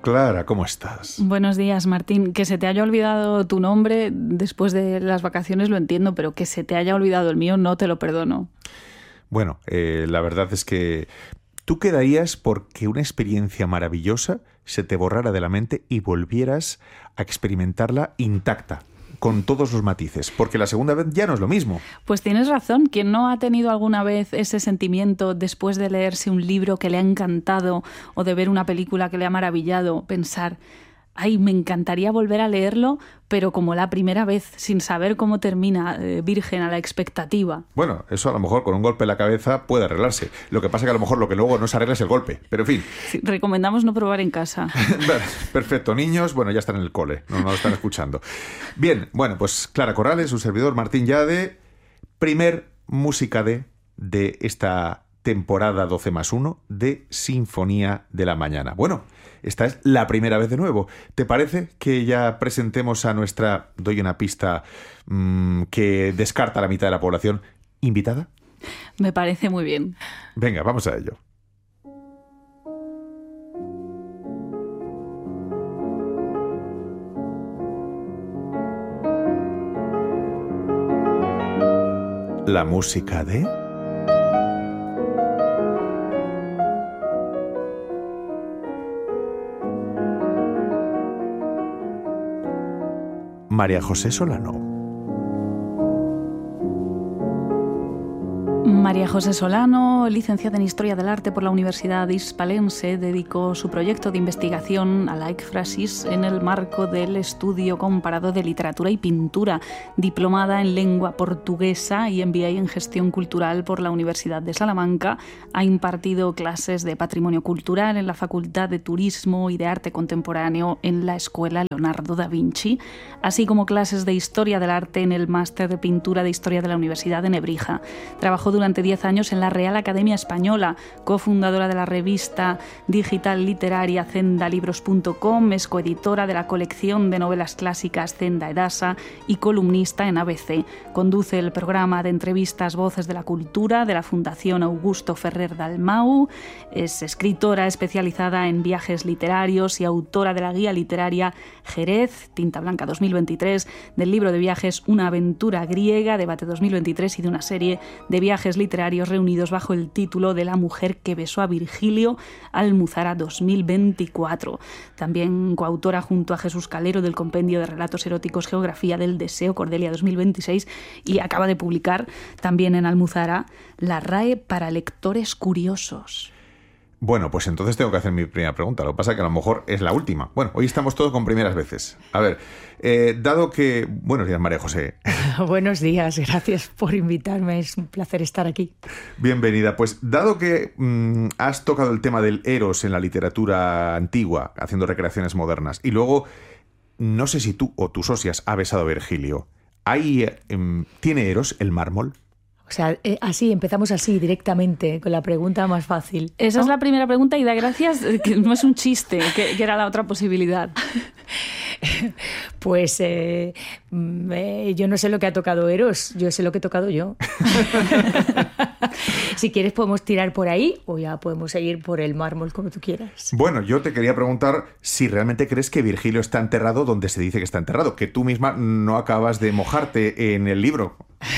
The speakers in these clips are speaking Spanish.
Clara, ¿cómo estás? Buenos días, Martín. Que se te haya olvidado tu nombre después de las vacaciones lo entiendo, pero que se te haya olvidado el mío no te lo perdono. Bueno, la verdad es que tú quedarías porque una experiencia maravillosa se te borrara de la mente y volvieras a experimentarla intacta, con todos los matices, porque la segunda vez ya no es lo mismo. Pues tienes razón, quien no ha tenido alguna vez ese sentimiento después de leerse un libro que le ha encantado o de ver una película que le ha maravillado, pensar, ay, me encantaría volver a leerlo, pero como la primera vez, sin saber cómo termina, virgen a la expectativa. Bueno, eso a lo mejor con un golpe en la cabeza puede arreglarse. Lo que pasa que a lo mejor lo que luego no se arregla es el golpe. Pero en fin. Sí, recomendamos no probar en casa. Perfecto, niños, bueno, ya están en el cole, no lo están escuchando. Bien, bueno, pues Clara Corrales, su servidor Martín Yade, primer música de esta temporada 12+1 de Sinfonía de la Mañana. Bueno, esta es la primera vez de nuevo. ¿Te parece que ya presentemos a nuestra, doy una pista, que descarta a la mitad de la población, invitada? Me parece muy bien. Venga, vamos a ello. La música de... María José Solano. María José Solano, licenciada en Historia del Arte por la Universidad Hispalense, dedicó su proyecto de investigación a la éfrasis en el marco del estudio comparado de literatura y pintura, diplomada en lengua portuguesa y MBA en gestión cultural por la Universidad de Salamanca. Ha impartido clases de patrimonio cultural en la Facultad de Turismo y de Arte Contemporáneo en la Escuela Leonardo da Vinci, así como clases de Historia del Arte en el Máster de Pintura de Historia de la Universidad de Nebrija. Trabajó durante 10 años en la Real Academia Española, cofundadora de la revista digital literaria zendalibros.com, es coeditora de la colección de novelas clásicas Zenda Edasa y columnista en ABC. Conduce el programa de entrevistas Voces de la Cultura de la Fundación Augusto Ferrer Dalmau, es escritora especializada en viajes literarios y autora de la guía literaria Jerez, Tinta Blanca 2023, del libro de viajes Una aventura griega, Debate 2023 y de una serie de viajes literarios reunidos bajo el título de La mujer que besó a Virgilio, Almuzara 2024. También coautora junto a Jesús Calero del Compendio de Relatos Eróticos Geografía del Deseo, Cordelia 2026, y acaba de publicar también en Almuzara La RAE para lectores curiosos. Bueno, pues entonces tengo que hacer mi primera pregunta. Lo que pasa es que a lo mejor es la última. Bueno, hoy estamos todos con primeras veces. A ver, dado que... Buenos días, María José. Buenos días, gracias por invitarme. Es un placer estar aquí. Bienvenida. Pues dado que has tocado el tema del eros en la literatura antigua, haciendo recreaciones modernas, y luego, no sé si tú o tus socias ha besado a Virgilio, ¿tiene eros el mármol? O sea, así, empezamos así, directamente, con la pregunta más fácil, ¿no? Esa es la primera pregunta y da gracias que no es un chiste, que era la otra posibilidad. Pues yo no sé lo que ha tocado Eros, yo sé lo que he tocado yo. Si quieres podemos tirar por ahí o ya podemos seguir por el mármol, como tú quieras. Bueno, yo te quería preguntar si realmente crees que Virgilio está enterrado donde se dice que está enterrado, que tú misma no acabas de mojarte en el libro.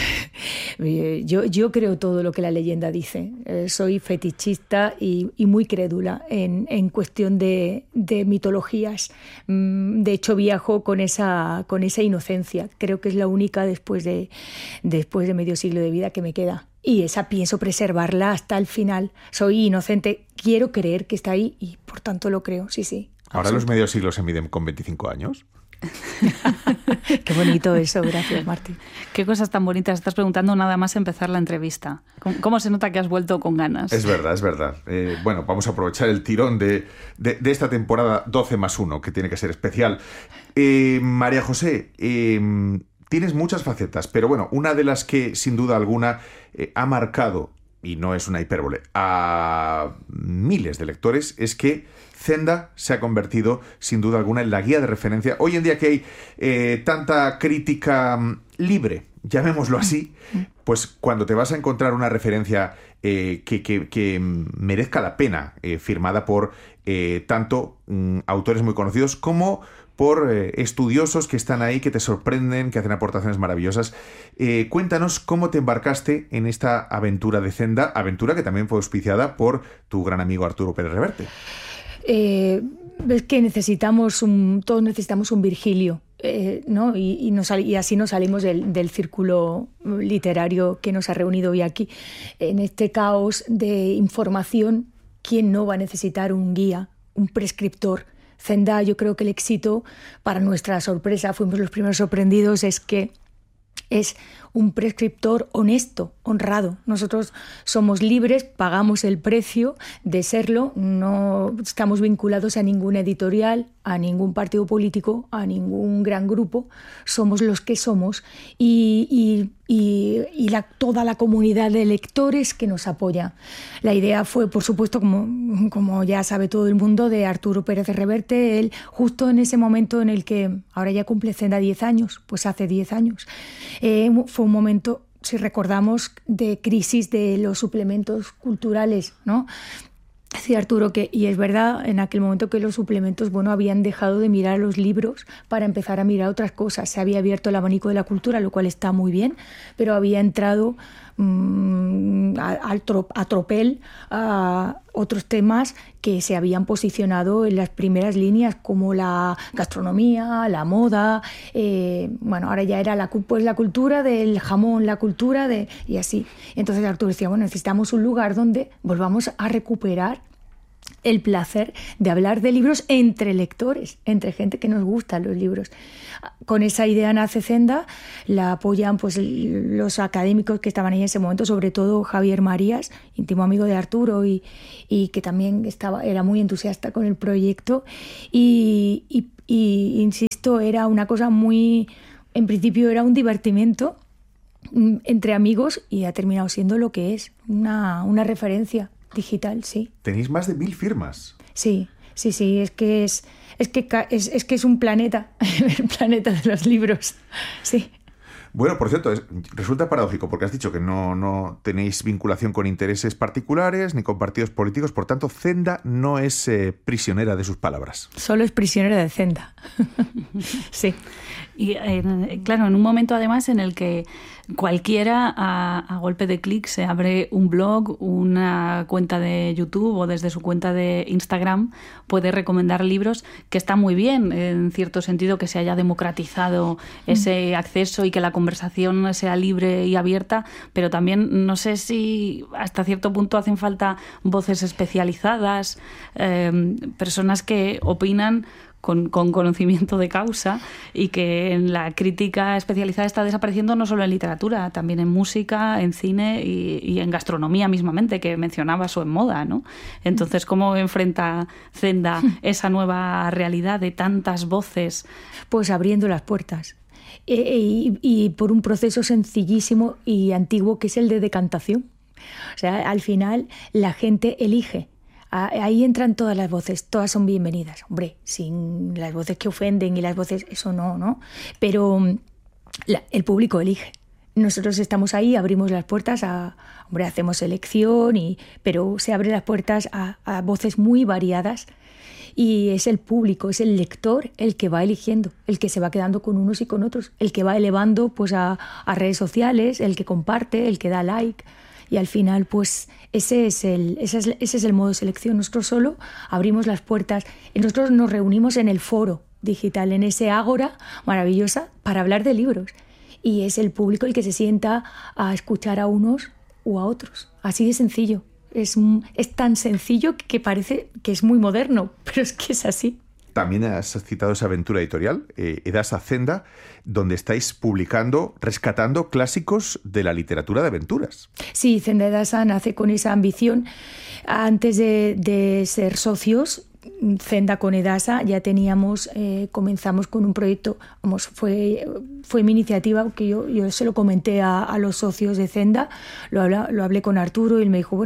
Yo creo todo lo que la leyenda dice. Soy fetichista y muy crédula en cuestión de mitologías. De hecho, viajo con esa inocencia. Creo que es la única después de medio siglo de vida que me queda. Y esa pienso preservarla hasta el final. Soy inocente, quiero creer que está ahí y por tanto lo creo, sí. ¿Ahora los medios siglos se miden con 25 años? Qué bonito eso, gracias, Martín. Qué cosas tan bonitas estás preguntando nada más empezar la entrevista. ¿Cómo se nota que has vuelto con ganas? Es verdad. Bueno, vamos a aprovechar el tirón de esta temporada 12+1, que tiene que ser especial. María José, tienes muchas facetas, pero bueno, una de las que sin duda alguna ha marcado, y no es una hipérbole, a miles de lectores, es que Zenda se ha convertido, sin duda alguna, en la guía de referencia. Hoy en día que hay tanta crítica libre, llamémoslo así, pues cuando te vas a encontrar una referencia que merezca la pena, firmada por tanto autores muy conocidos como por estudiosos que están ahí, que te sorprenden, que hacen aportaciones maravillosas. Cuéntanos cómo te embarcaste en esta aventura de Zenda, aventura que también fue auspiciada por tu gran amigo Arturo Pérez Reverte. Es que todos necesitamos un Virgilio, ¿no? Y así nos salimos del círculo literario que nos ha reunido hoy aquí. En este caos de información, ¿quién no va a necesitar un guía, un prescriptor? Zenda, yo creo que el éxito, para nuestra sorpresa, fuimos los primeros sorprendidos, es que es un prescriptor honesto, honrado. Nosotros somos libres, pagamos el precio de serlo, no estamos vinculados a ninguna editorial, a ningún partido político, a ningún gran grupo. Somos los que somos y toda la comunidad de lectores que nos apoya. La idea fue, por supuesto, como ya sabe todo el mundo, de Arturo Pérez Reverte. Él, justo en ese momento en el que ahora ya cumple Zenda 10 años, pues hace 10 años, fue un momento, si recordamos, de crisis de los suplementos culturales, ¿no? Decía Arturo y es verdad, en aquel momento que los suplementos, habían dejado de mirar los libros para empezar a mirar otras cosas. Se había abierto el abanico de la cultura, lo cual está muy bien, pero había entrado a tropel a otros temas que se habían posicionado en las primeras líneas, como la gastronomía, la moda. Ahora ya era la cultura del jamón, la cultura y así. Entonces Arturo decía, necesitamos un lugar donde volvamos a recuperar el placer de hablar de libros entre lectores, entre gente que nos gustan los libros. Con esa idea nace Zenda, la apoyan pues los académicos que estaban ahí en ese momento, sobre todo Javier Marías, íntimo amigo de Arturo y que también era muy entusiasta con el proyecto y insisto, era una cosa en principio era un divertimento entre amigos y ha terminado siendo lo que es, una referencia digital, sí. Tenéis más de 1000 firmas. Sí, es que es un planeta, el planeta de los libros, sí. Bueno, por cierto, resulta paradójico porque has dicho que no tenéis vinculación con intereses particulares ni con partidos políticos, por tanto, Zenda no es prisionera de sus palabras. Solo es prisionera de Zenda. Sí. Y claro, en un momento además en el que cualquiera a golpe de clic se abre un blog, una cuenta de YouTube o desde su cuenta de Instagram puede recomendar libros, que está muy bien en cierto sentido que se haya democratizado ese acceso y que la conversación sea libre y abierta, pero también no sé si hasta cierto punto hacen falta voces especializadas, personas que opinan con conocimiento de causa y que en la crítica especializada está desapareciendo no solo en literatura, también en música, en cine y en gastronomía mismamente, que mencionabas, o en moda, ¿no? Entonces, ¿cómo enfrenta Zenda esa nueva realidad de tantas voces? Pues abriendo las puertas. Y por un proceso sencillísimo y antiguo que es el de decantación. O sea, al final la gente elige. Ahí entran todas las voces, todas son bienvenidas. Hombre, sin las voces que ofenden y las voces, eso no. Pero el público elige. Nosotros estamos ahí, abrimos las puertas hacemos selección, pero se abren las puertas a voces muy variadas. Y es el público, es el lector el que va eligiendo, el que se va quedando con unos y con otros, el que va elevando pues a redes sociales, el que comparte, el que da like. Y al final, pues ese es el modo de selección. Nosotros solo abrimos las puertas. Nosotros nos reunimos en el foro digital, en ese ágora maravillosa, para hablar de libros. Y es el público el que se sienta a escuchar a unos u a otros. Así de sencillo. Es tan sencillo que parece que es muy moderno, pero es que es así. También has citado esa aventura editorial, Edasa Zenda, donde estáis publicando, rescatando clásicos de la literatura de aventuras. Sí, Zenda Edasa nace con esa ambición. Antes de ser socios, Zenda con Edasa, ya comenzamos con un proyecto, fue mi iniciativa, que yo se lo comenté a los socios de Zenda, lo hablé con Arturo y él me dijo,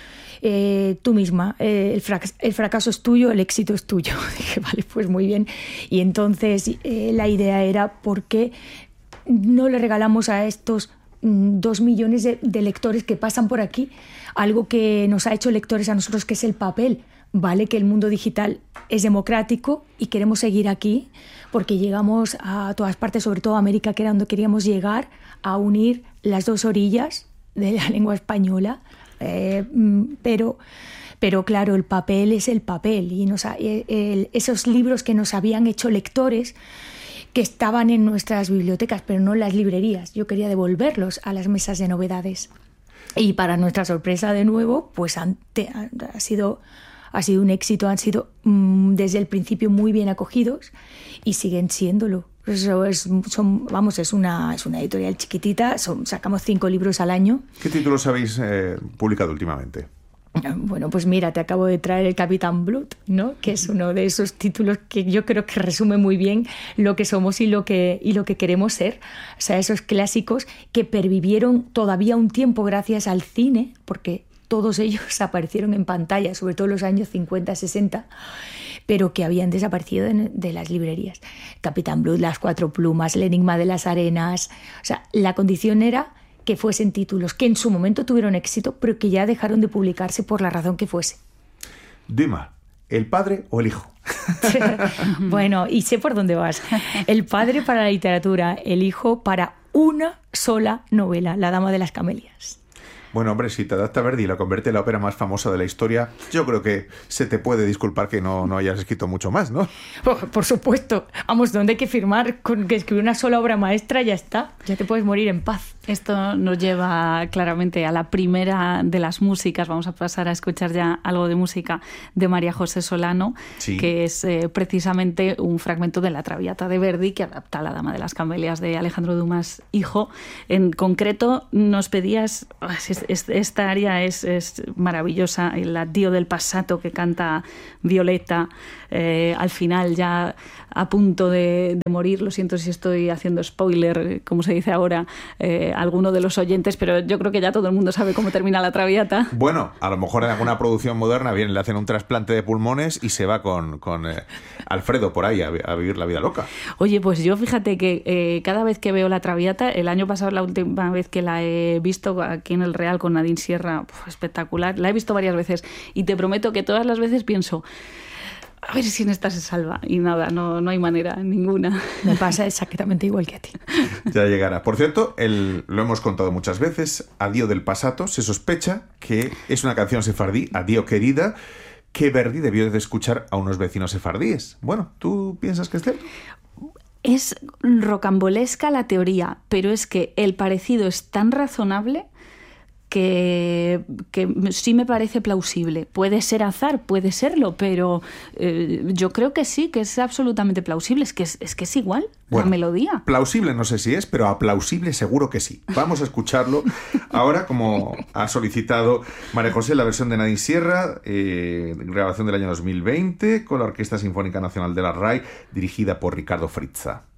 tú misma, el fracaso es tuyo, el éxito es tuyo. Dije, vale, pues muy bien. Y entonces la idea era, ¿por qué no le regalamos a estos 2 millones de lectores que pasan por aquí, algo que nos ha hecho lectores a nosotros, que es el papel. Vale que el mundo digital es democrático y queremos seguir aquí porque llegamos a todas partes, sobre todo a América, que era donde queríamos llegar, a unir las dos orillas de la lengua española, pero claro, el papel es el papel y esos libros que nos habían hecho lectores, que estaban en nuestras bibliotecas, pero no en las librerías. Yo quería devolverlos a las mesas de novedades. Y para nuestra sorpresa, de nuevo, pues ha sido un éxito, han sido desde el principio muy bien acogidos y siguen siéndolo. Eso es una editorial chiquitita, sacamos 5 libros al año. ¿Qué títulos habéis publicado últimamente? Bueno, pues mira, te acabo de traer El Capitán Blood, ¿no? Que es uno de esos títulos que yo creo que resume muy bien lo que somos y lo que queremos ser. O sea, esos clásicos que pervivieron todavía un tiempo gracias al cine, porque todos ellos aparecieron en pantalla, sobre todo en los años 50, 60, pero que habían desaparecido de las librerías. Capitán Blood, Las Cuatro Plumas, El Enigma de las Arenas. O sea, la condición era que fuesen títulos que en su momento tuvieron éxito, pero que ya dejaron de publicarse por la razón que fuese. Dumas, ¿el padre o el hijo? Bueno, y sé por dónde vas. El padre para la literatura, el hijo para una sola novela, La Dama de las Camelias. Bueno, hombre, si te adapta a Verdi y la convierte en la ópera más famosa de la historia, yo creo que se te puede disculpar que no hayas escrito mucho más, ¿no? Por supuesto. Vamos, ¿dónde hay que firmar? Con que escribir una sola obra maestra, ya está. Ya te puedes morir en paz. Esto nos lleva claramente a la primera de las músicas. Vamos a pasar a escuchar ya algo de música de María José Solano, sí, que es precisamente un fragmento de La Traviata de Verdi, que adapta a La Dama de las Camelias de Alejandro Dumas hijo. En concreto, nos pedías... Esta aria es maravillosa, el addio del passato que canta Violeta al final, ya a punto de morir. Lo siento si estoy haciendo spoiler, como se dice ahora, alguno de los oyentes, pero yo creo que ya todo el mundo sabe cómo termina La Traviata. Bueno, a lo mejor en alguna producción moderna le hacen un trasplante de pulmones y se va con Alfredo por ahí a vivir la vida loca. Oye, pues yo fíjate que cada vez que veo La Traviata, el año pasado, la última vez que la he visto aquí en el Real con Nadine Sierra, espectacular, la he visto varias veces y te prometo que todas las veces pienso, a ver si en esta se salva, y nada, no hay manera ninguna. Me pasa exactamente igual que a ti. Ya llegará. Por cierto, lo hemos contado muchas veces, Addio del Passato, se sospecha que es una canción sefardí, Addio querida, que Verdi debió de escuchar a unos vecinos sefardíes. Bueno, ¿tú piensas que es cierto? Es rocambolesca la teoría, pero es que el parecido es tan razonable que sí me parece plausible. Puede ser azar, puede serlo, pero yo creo que sí, que es absolutamente plausible. Es que es igual, bueno, la melodía. Plausible no sé si es, pero aplausible seguro que sí. Vamos a escucharlo ahora, como ha solicitado María José, la versión de Nadine Sierra, grabación del año 2020, con la Orquesta Sinfónica Nacional de la RAI, dirigida por Ricardo Frizza.